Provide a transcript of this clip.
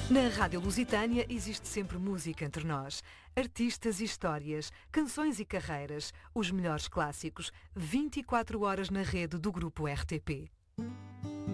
Na Rádio Lusitânia existe sempre música entre nós. Artistas e histórias, canções e carreiras, os melhores clássicos, 24 horas na rede do Grupo RTP.